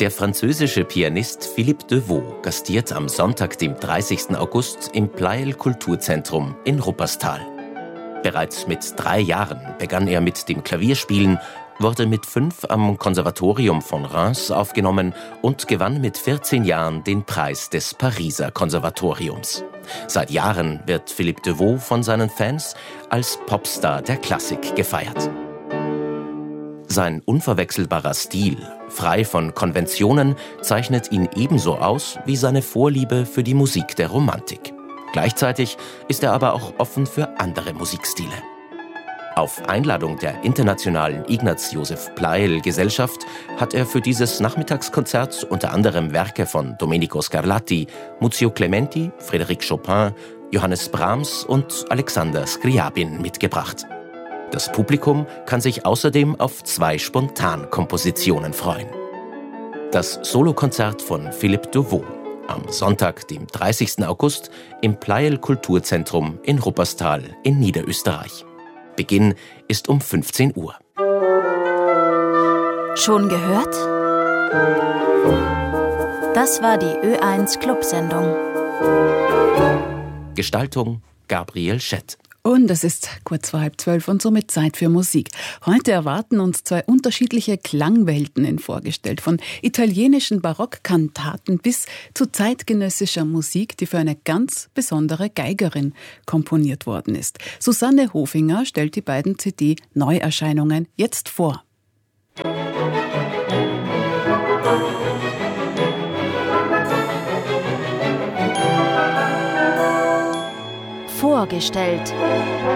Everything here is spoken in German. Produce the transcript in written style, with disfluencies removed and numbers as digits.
Der französische Pianist Philippe Devaux gastiert am Sonntag, dem 30. August, im Pleyel Kulturzentrum in Rupperstal. Bereits mit 3 Jahren begann er mit dem Klavierspielen, wurde mit 5 am Konservatorium von Reims aufgenommen und gewann mit 14 Jahren den Preis des Pariser Konservatoriums. Seit Jahren wird Philippe Devaux von seinen Fans als Popstar der Klassik gefeiert. Sein unverwechselbarer Stil, frei von Konventionen, zeichnet ihn ebenso aus wie seine Vorliebe für die Musik der Romantik. Gleichzeitig ist er aber auch offen für andere Musikstile. Auf Einladung der internationalen Ignaz-Josef-Pleyel-Gesellschaft hat er für dieses Nachmittagskonzert unter anderem Werke von Domenico Scarlatti, Muzio Clementi, Frédéric Chopin, Johannes Brahms und Alexander Scriabin mitgebracht. Das Publikum kann sich außerdem auf 2 Spontankompositionen freuen. Das Solokonzert von Philippe Devaux am Sonntag, dem 30. August, im Pleyel Kulturzentrum in Rupperstal in Niederösterreich. Beginn ist um 15 Uhr. Schon gehört? Das war die Ö1 Clubsendung. Gestaltung Gabriel Schett. Und es ist kurz vor 11:30 und somit Zeit für Musik. Heute erwarten uns 2 unterschiedliche Klangwelten vorgestellt, von italienischen Barockkantaten bis zu zeitgenössischer Musik, die für eine ganz besondere Geigerin komponiert worden ist. Susanne Hofinger stellt die beiden CD-Neuerscheinungen jetzt vor. Vorgestellt.